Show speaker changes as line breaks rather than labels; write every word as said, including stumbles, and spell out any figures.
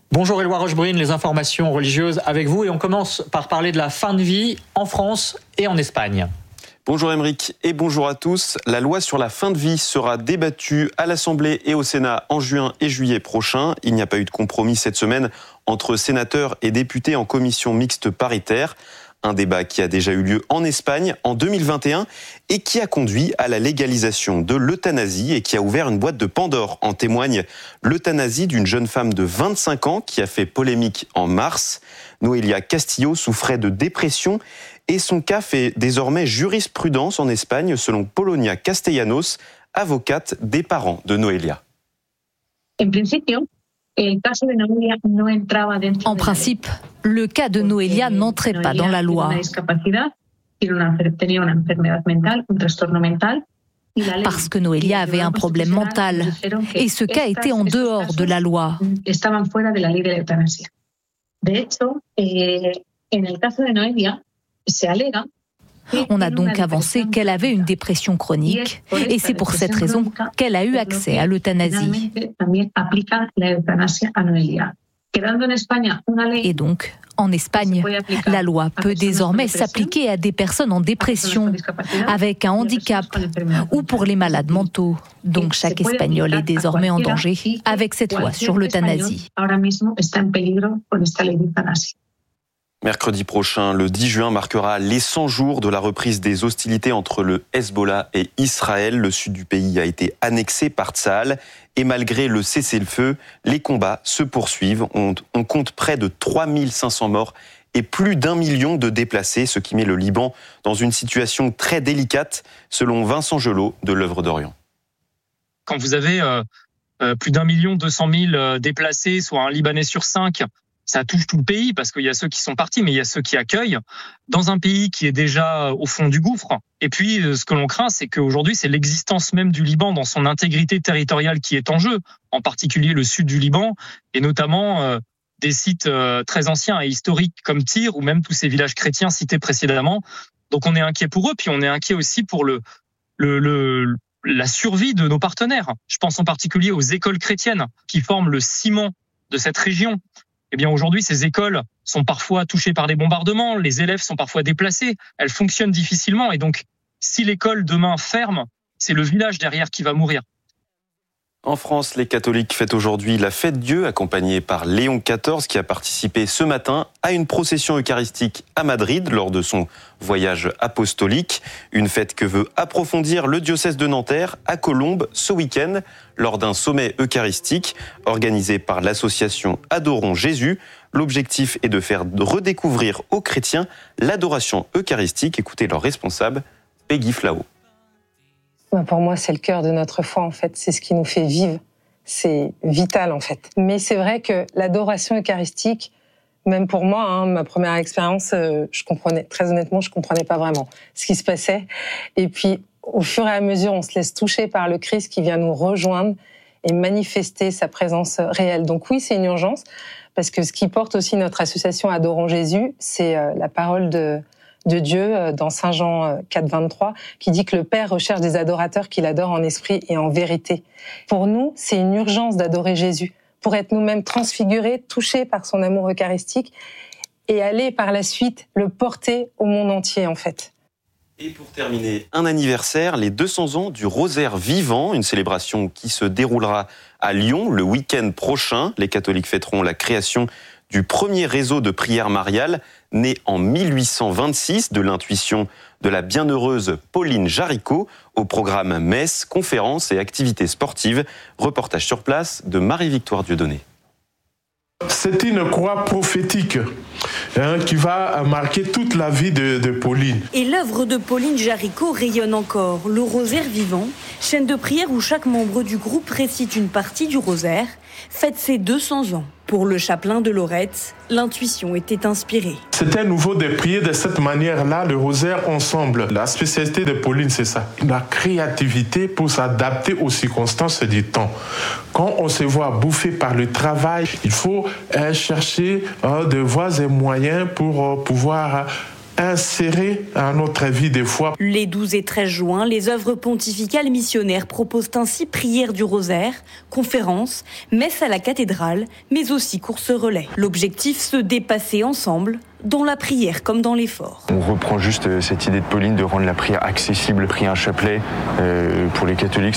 Bonjour Éloi Rochebrune, les informations religieuses avec vous et on commence par parler de la fin de vie en France et en Espagne.
Bonjour Aymeric et bonjour à tous. La loi sur la fin de vie sera débattue à l'Assemblée et au Sénat en juin et juillet prochain. Il n'y a pas eu de compromis cette semaine entre sénateurs et députés en commission mixte paritaire. Un débat qui a déjà eu lieu en Espagne en deux mille vingt et un et qui a conduit à la légalisation de l'euthanasie et qui a ouvert une boîte de Pandore. En témoigne l'euthanasie d'une jeune femme de vingt-cinq ans qui a fait polémique en mars. Noelia Castillo souffrait de dépression et son cas fait désormais jurisprudence en Espagne selon Polonia Castellanos, avocate des parents de Noelia.
En principe, le cas de Noelia n'entrait pas dans la loi. Parce que Noelia avait un problème mental et ce cas était en dehors de la loi. On a donc avancé qu'elle avait une dépression chronique et c'est pour cette raison qu'elle a eu accès à l'euthanasie. Et donc, en Espagne, la loi peut désormais s'appliquer à des personnes en dépression, avec un handicap ou pour les malades mentaux. Donc chaque Espagnol est désormais en danger avec cette loi sur l'euthanasie.
Mercredi prochain, le dix juin, marquera les cent jours de la reprise des hostilités entre le Hezbollah et Israël. Le sud du pays a été annexé par Tsahal et malgré le cessez-le-feu, les combats se poursuivent. On, on compte près de trois mille cinq cents morts et plus d'un million de déplacés, ce qui met le Liban dans une situation très délicate, selon Vincent Gelot de l'Œuvre d'Orient.
Quand vous avez euh, euh, plus d'un million deux cent mille déplacés, soit un Libanais sur cinq, ça touche tout le pays parce qu'il y a ceux qui sont partis, mais il y a ceux qui accueillent dans un pays qui est déjà au fond du gouffre. Et puis, ce que l'on craint, c'est qu'aujourd'hui, c'est l'existence même du Liban dans son intégrité territoriale qui est en jeu, en particulier le sud du Liban et notamment euh, des sites euh, très anciens et historiques comme Tyr ou même tous ces villages chrétiens cités précédemment. Donc, on est inquiet pour eux, puis on est inquiet aussi pour le, le, le, la survie de nos partenaires. Je pense en particulier aux écoles chrétiennes qui forment le ciment de cette région. Eh bien, aujourd'hui, ces écoles sont parfois touchées par des bombardements, les élèves sont parfois déplacés, elles fonctionnent difficilement et donc, si l'école demain ferme, c'est le village derrière qui va mourir.
En France, les catholiques fêtent aujourd'hui la fête Dieu, accompagnée par Léon quatorze, qui a participé ce matin à une procession eucharistique à Madrid lors de son voyage apostolique. Une fête que veut approfondir le diocèse de Nanterre à Colombes ce week-end lors d'un sommet eucharistique organisé par l'association Adorons Jésus. L'objectif est de faire redécouvrir aux chrétiens l'adoration eucharistique. Écoutez leur responsable, Peggy Flao.
Pour moi, c'est le cœur de notre foi, en fait. C'est ce qui nous fait vivre. C'est vital, en fait. Mais c'est vrai que l'adoration eucharistique, même pour moi, hein, ma première expérience, euh, je comprenais, très honnêtement, je comprenais pas vraiment ce qui se passait. Et puis, au fur et à mesure, on se laisse toucher par le Christ qui vient nous rejoindre et manifester sa présence réelle. Donc oui, c'est une urgence, parce que ce qui porte aussi notre association Adorons Jésus, c'est euh, la parole de de Dieu dans Saint Jean quatre vingt-trois, qui dit que le Père recherche des adorateurs qui l'adorent en esprit et en vérité. Pour nous, c'est une urgence d'adorer Jésus, pour être nous-mêmes transfigurés, touchés par son amour eucharistique et aller par la suite le porter au monde entier, en fait.
Et pour terminer, un anniversaire, les deux cents ans du Rosaire vivant, une célébration qui se déroulera à Lyon le week-end prochain. Les catholiques fêteront la création du premier réseau de prière mariale, né en mille huit cent vingt-six de l'intuition de la bienheureuse Pauline Jaricot, au programme messe, conférences et activités sportives. Reportage sur place de Marie-Victoire Dieudonné.
C'est une croix prophétique hein, qui va marquer toute la vie de, de Pauline.
Et l'œuvre de Pauline Jaricot rayonne encore. Le Rosaire vivant, chaîne de prière où chaque membre du groupe récite une partie du Rosaire, fête ses deux cents ans. Pour le chapelain de Lorette, l'intuition était inspirée.
C'était nouveau de prier de cette manière-là, le rosaire ensemble. La spécialité de Pauline, c'est ça. La créativité pour s'adapter aux circonstances du temps. Quand on se voit bouffé par le travail, il faut euh, chercher euh, de voies et moyens pour euh, pouvoir inséré à notre vie des fois.
Les douze et treize juin, les œuvres pontificales missionnaires proposent ainsi prière du rosaire, conférences, messe à la cathédrale, mais aussi course relais. L'objectif, se dépasser ensemble, dans la prière comme dans l'effort.
On reprend juste cette idée de Pauline de rendre la prière accessible, prier un chapelet euh, pour les catholiques.